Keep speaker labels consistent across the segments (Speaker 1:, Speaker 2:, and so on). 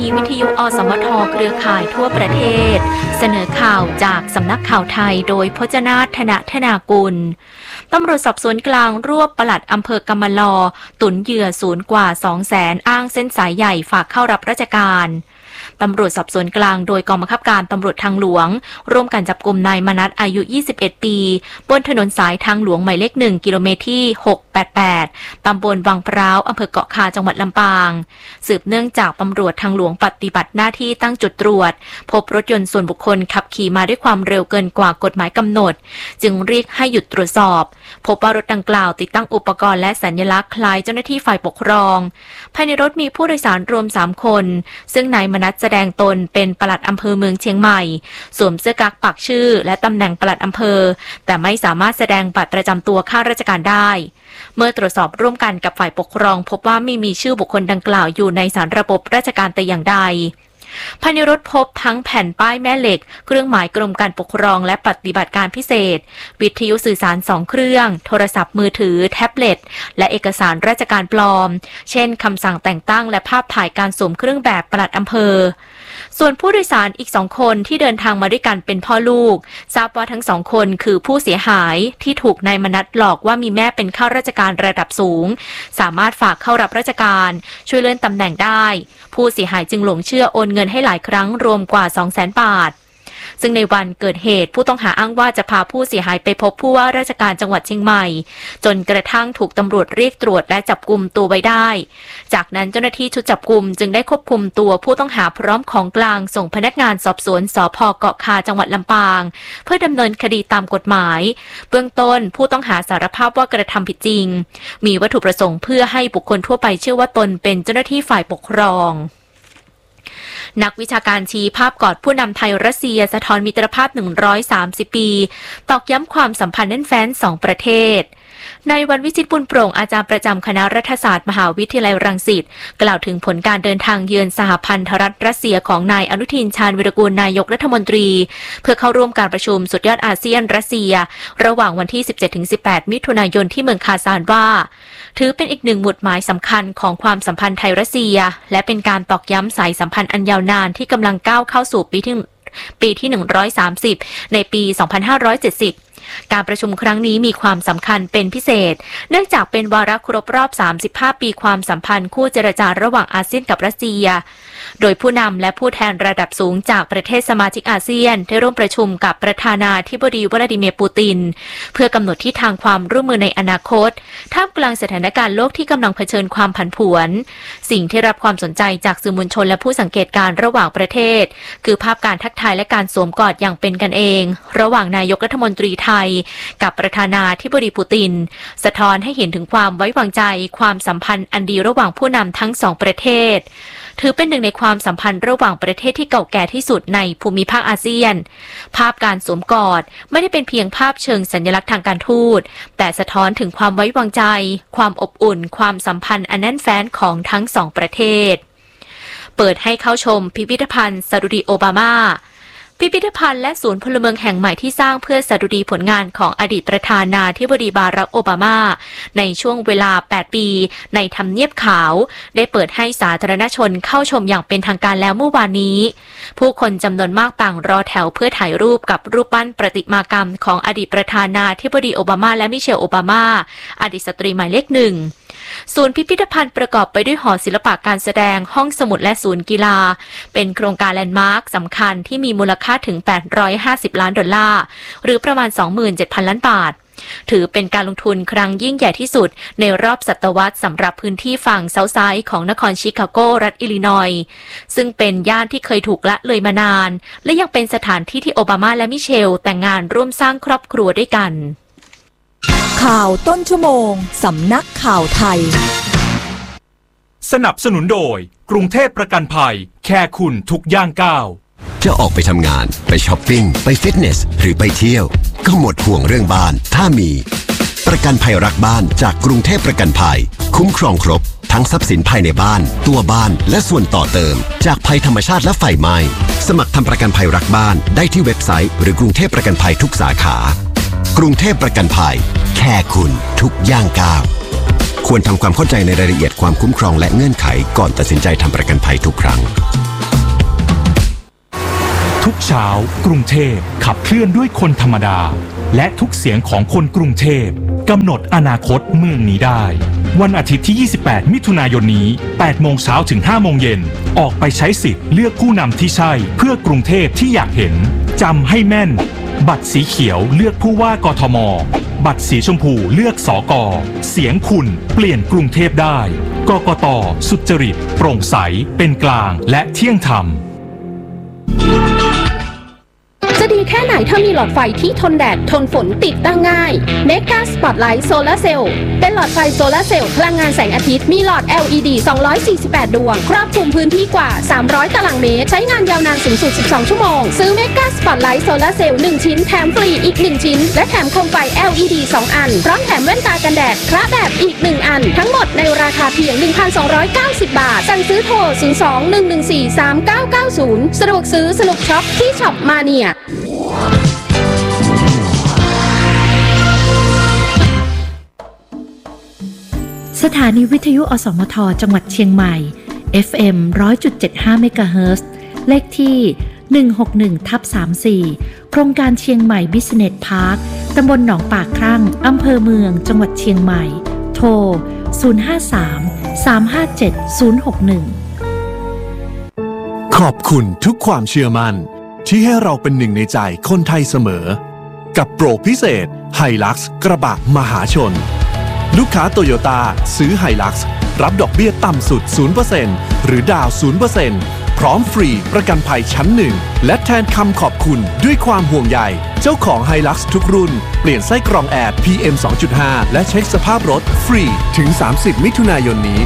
Speaker 1: นีวิทยุอสมทเครือข่ายทั่วประเทศเสนอข่าวจากสำนักข่าวไทยโดยพจนาถ ธนธนากุลตำรวจสอบสวนกลางรวบปลัดอำเภอกำมะลอตุนเหยื่อสูญกว่า 200,000 อ้างเส้นสายใหญ่ฝากเข้ารับราชการตำรวจสอบสวนกลางโดยกองบังคับการตำรวจทางหลวงร่วมกันจับกุมนายมนัสอายุ 21 ปีบนถนนสายทางหลวงหมายเลข 1 กิโลเมตรที่ 688 ตำบลวังพร้าวอำเภอเกาะคาจังหวัดลำปางสืบเนื่องจากตำรวจทางหลวงปฏิบัติหน้าที่ตั้งจุดตรวจพบรถยนต์ส่วนบุคคลขับขี่มาด้วยความเร็วเกินกว่ากฎหมายกำหนดจึงเรียกให้หยุดตรวจสอบพบว่ารถดังกล่าวติดตั้งอุปกรณ์และสัญลักษณ์คล้ายเจ้าหน้าที่ฝ่ายปกครองภายในรถมีผู้โดยสารรวม 3 คนซึ่งนายมนัสแสดงตนเป็นปลัดอำเภอเมืองเชียงใหม่สวมเสื้อกั๊กปักชื่อและตำแหน่งปลัดอำเภอแต่ไม่สามารถแสดงบัตรประจำตัวข้าราชการได้เมื่อตรวจสอบร่วมกันกับฝ่ายปกครองพบว่าไม่มีชื่อบุคคลดังกล่าวอยู่ในสารระบบราชการแต่อย่างใดภายในรถพบทั้งแผ่นป้ายแม่เหล็กเครื่องหมายกรมการปกครองและปฏิบัติการพิเศษวิทยุสื่อสาร2เครื่องโทรศัพท์มือถือแท็บเล็ตและเอกสารราชการปลอมเช่นคำสั่งแต่งตั้งและภาพถ่ายการสวมเครื่องแบบปลัดอำเภอส่วนผู้โดยสารอีก2คนที่เดินทางมาด้วยกันเป็นพ่อลูกทราบว่าทั้ง2คนคือผู้เสียหายที่ถูกนายมนัสหลอกว่ามีแม่เป็นข้าราชการระดับสูงสามารถฝากเข้ารับราชการช่วยเลื่อนตำแหน่งได้ผู้เสียหายจึงหลงเชื่อโอนเงินให้หลายครั้งรวมกว่า 200,000 บาทซึ่งในวันเกิดเหตุผู้ต้องหาอ้างว่าจะพาผู้เสียหายไปพบผู้ว่าราชการจังหวัดเชียงใหม่จนกระทั่งถูกตำรวจเรียกตรวจและจับกุมตัวไว้ได้จากนั้นเจ้าหน้าที่ชุดจับกุมจึงได้ควบคุมตัวผู้ต้องหาพร้อมของกลางส่งพนักงานสอบสวนสภ.เกาะคาจังหวัดลำปางเพื่อดำเนินคดีตามกฎหมายเบื้องต้นผู้ต้องหาสารภาพว่ากระทำผิดจริงมีวัตถุประสงค์เพื่อให้บุคคลทั่วไปเชื่อว่าตนเป็นเจ้าหน้าที่ฝ่ายปกครองนักวิชาการชี้ภาพกอดผู้นำไทยรัสเซียสะท้อนมิตรภาพ130 ปีตอกย้ำความสัมพันธ์แน่นแฟ้น2 ประเทศนายวันวิจิตรบุญโปร่งอาจารย์ประจำคณะรัฐศาสตร์มหาวิทยาลัยรังสิตกล่าวถึงผลการเดินทางเยือนสหพันธรัฐรัสเซียของนายอนุทินชาญวิรากูลนายกรัฐมนตรีเพื่อเข้าร่วมการประชุมสุดยอดอาเซียนรัสเซียระหว่างวันที่ 17-18 มิถุนายนที่เมืองคาซานว่าถือเป็นอีกหนึ่งหมุดหมายสำคัญของความสัมพันธ์ไทยรัสเซียและเป็นการตอกย้ำสายสัมพันธ์อันยาวนานที่กำลังก้าวเข้าสู่ปีที่130ในปี 2570การประชุมครั้งนี้มีความสำคัญเป็นพิเศษเนื่องจากเป็นวาระครบรอบ35 ปีความสัมพันธ์คู่เจรจาระหว่างอาเซียนกับรัสเซียโดยผู้นำและผู้แทนระดับสูงจากประเทศสมาชิกอาเซียนได้ร่วมประชุมกับประธานาธิบดีวลาดิเมียร์ปูตินเพื่อกำหนดทิศทางความร่วมมือในอนาคตท่ามกลางสถานการณ์โลกที่กำลังเผชิญความผันผวนสิ่งที่รับความสนใจจากสื่อมวลชนและผู้สังเกตการณ์ระหว่างประเทศคือภาพการทักทายและการสวมกอดอย่างเป็นกันเองระหว่างนายกรัฐมนตรีไทยกับประธานาธิบดีปูตินสะท้อนให้เห็นถึงความไว้วางใจความสัมพันธ์อันดีระหว่างผู้นำทั้ง2 ประเทศถือเป็นหนึ่งในความสัมพันธ์ระหว่างประเทศที่เก่าแก่ที่สุดในภูมิภาคอาเซียนภาพการสวมกอดไม่ได้เป็นเพียงภาพเชิงสัญลักษณ์ทางการทูตแต่สะท้อนถึงความไว้วางใจความอบอุ่นความสัมพันธ์อันแน่นแฟ้นของทั้ง2 ประเทศเปิดให้เข้าชมพิพิธภัณฑ์สดุดีโอบามาพิพิธภัณฑ์และศูนย์พลเมืองแห่งใหม่ที่สร้างเพื่อสดุดีผลงานของอดีตประธานาธิบดีบารักโอบามาในช่วงเวลา8 ปีในทำเนียบขาวได้เปิดให้สาธารณชนเข้าชมอย่างเป็นทางการแล้วเมื่อวานนี้ผู้คนจำนวนมากต่างรอแถวเพื่อถ่ายรูปกับรูปปั้นประติมากรรมของอดีตประธานาธิบดีโอบามาและมิเชลโอบามาอดีตสตรีหมายเลข 1ศูนย์พิพิธภัณฑ์ประกอบไปด้วยหอศิลปะการแสดงห้องสมุดและศูนย์กีฬาเป็นโครงการแลนด์มาร์คสำคัญที่มีมูลค่าถึง$850 ล้านหรือประมาณ 27,000 ล้านบาทถือเป็นการลงทุนครั้งยิ่งใหญ่ที่สุดในรอบศตวรรษสำหรับพื้นที่ฝั่งเซาท์ไซด์ของนครชิคาโกรัฐอิลลินอยส์ซึ่งเป็นย่านที่เคยถูกละเลยมานานและยังเป็นสถานที่ที่โอบามาและมิเชลแต่งงานร่วมสร้างครอบครัวด้วยกัน
Speaker 2: ข่าวต้นชั่วโมงสำนักข่าวไทย
Speaker 3: สนับสนุนโดยกรุงเทพประกันภัยแค่คุณทุกย่างก้าว
Speaker 4: จะออกไปทำงานไปช้อปปิ้งไปฟิตเนสหรือไปเที่ยวก็หมดห่วงเรื่องบ้านถ้ามีประกันภัยรักบ้านจากกรุงเทพประกันภัยคุ้มครองครบทั้งทรัพย์สินภายในบ้านตัวบ้านและส่วนต่อเติมจากภัยธรรมชาติและไฟไหม้สมัครทำประกันภัยรักบ้านได้ที่เว็บไซต์หรือกรุงเทพประกันภัยทุกสาขากรุงเทพประกันภัยแค่คุณทุกย่างก้าวควรทำความเข้าใจในรายละเอียดความคุ้มครองและเงื่อนไขก่อนตัดสินใจทำประกันภัยทุกครั้ง
Speaker 3: ทุกเช้ากรุงเทพขับเคลื่อนด้วยคนธรรมดาและทุกเสียงของคนกรุงเทพกำหนดอนาคตเมืองนี้ได้วันอาทิตย์ที่ 28 มิถุนายนนี้ 8 โมงเช้าถึง 5 โมงเย็นออกไปใช้สิทธิ์เลือกผู้นำที่ใช่เพื่อกรุงเทพที่อยากเห็นจำให้แม่นบัตรสีเขียวเลือกผู้ว่ากทมบัตรสีชมพูเลือกสก.เสียงคุณเปลี่ยนกรุงเทพได้กกต.สุจริตโปร่งใสเป็นกลางและเที่ยงธรรม
Speaker 5: จะดีแค่ไหนถ้ามีหลอดไฟที่ทนแดดทนฝนติดตั้งง่าย Mega Spotlight Solar Cell เป็นหลอดไฟโซลาร์เซลล์พลังงานแสงอาทิตย์มีหลอด LED 248 ดวงครอบคลุมพื้นที่กว่า300ตารางเมตรใช้งานยาวนานสูงสุด12ชั่วโมงซื้อ Mega Spotlight Solar Cell 1 ชิ้นแถมฟรีอีก1ชิ้นและแถมโคมไฟ LED 2 อันพร้อมแถมแว่นตากันแดดคละแบบอีก1อันทั้งหมดในราคาเพียง 1,290 บาทสั่งซื้อโทร 02-114-3990 สะดวกซื้อสนุกช็อปที่ช็อปมาเนีย
Speaker 6: สถานีวิทยุอสมทจังหวัดเชียงใหม่ FM 100.75 เมกะเฮิรตซ์เลขที่ 161/34 โครงการเชียงใหม่ Business Park ตำบลหนองปากครั่งอำเภอเมืองจังหวัดเชียงใหม่โทร 053-357-061
Speaker 7: ขอบคุณทุกความเชื่อมั่นที่ให้เราเป็นหนึ่งในใจคนไทยเสมอกับโปรพิเศษ Hilux กระบะมหาชนลูกค้าโตโยต้าซื้อ Hilux รับดอกเบี้ยต่ำสุด 0% หรือดาว 0% พร้อมฟรีประกันภัยชั้นหนึ่งและแทนคำขอบคุณด้วยความห่วงใยเจ้าของ Hilux ทุกรุ่นเปลี่ยนไส้กรองแอร์ PM 2.5 และเช็คสภาพรถฟรีถึง 30 มิถุนายนนี้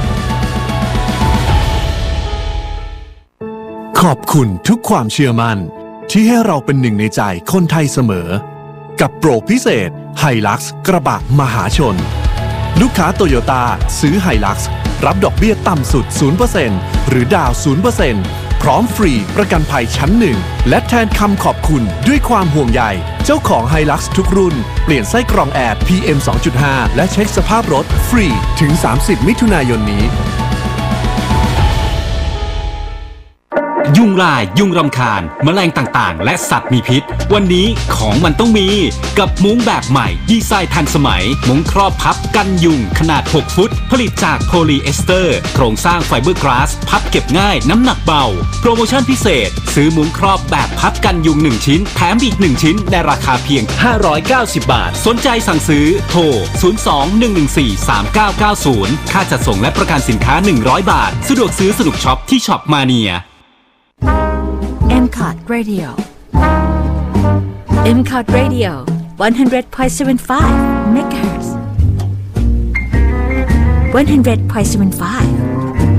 Speaker 7: ขอบคุณทุกความเชื่อมั่นที่ให้เราเป็นหนึ่งในใจคนไทยเสมอกับโปรพิเศษ Hilux กระบะมหาชนลูกค้าโตโยต้าซื้อ Hilux รับดอกเบี้ยต่ำสุด 0% หรือดาว 0% พร้อมฟรีประกันภัยชั้นหนึ่งและแทนคำขอบคุณด้วยความห่วงใยเจ้าของ Hilux ทุกรุ่นเปลี่ยนไส้กรองแอร์ PM 2.5 และเช็คสภาพรถฟรีถึง 30 มิถุนายนนี้
Speaker 8: ยุงลายยุงรำคาญแมลงต่างๆและสัตว์มีพิษวันนี้ของมันต้องมีกับมุ้งแบบใหม่ดีไซน์ทันสมัยมุ้งครอบพับกันยุงขนาด6ฟุตผลิตจากโพลีเอสเตอร์โครงสร้างไฟเบอร์กลาสพับเก็บง่ายน้ำหนักเบาโปรโมชั่นพิเศษซื้อมุ้งครอบแบบพับกันยุง1ชิ้นแถมอีก1ชิ้นในราคาเพียง590 บาทสนใจสั่งซื้อโทร 02-114-3990 ค่าจัดส่งและประกันสินค้า100 บาทสะดวกซื้อสนุกช็อปที่ช็อปมาเนีย
Speaker 2: MCOT Radio MCOT Radio 100.75 MHz 100.75